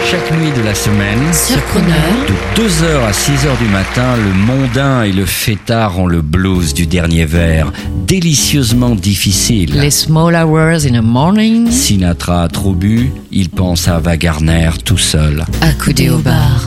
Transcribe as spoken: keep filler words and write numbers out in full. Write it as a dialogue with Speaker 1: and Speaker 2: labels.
Speaker 1: Chaque nuit de la semaine,
Speaker 2: Sur Crooner,
Speaker 1: de deux heures à six heures du matin, le mondain et le fêtard ont le blues du dernier verre, délicieusement difficile.
Speaker 2: les small hours in the morning,
Speaker 1: Sinatra a trop bu, il pense à Ava Gardner tout seul.
Speaker 2: accoudé au bar.